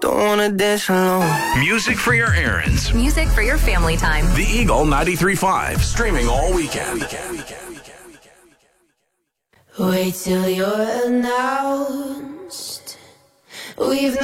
Don't wanna dance alone. Music for your errands. Music for your family time. The Eagle 93.5, streaming all weekend. Wait till you're announced. We've